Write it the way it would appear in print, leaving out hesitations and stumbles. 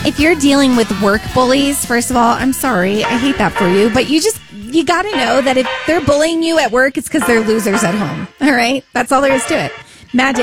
if you're dealing with work bullies, first of all, I'm sorry. I hate that for you. But you got to know that if they're bullying you at work, it's because they're losers at home. All right? That's all there is to it. Magic.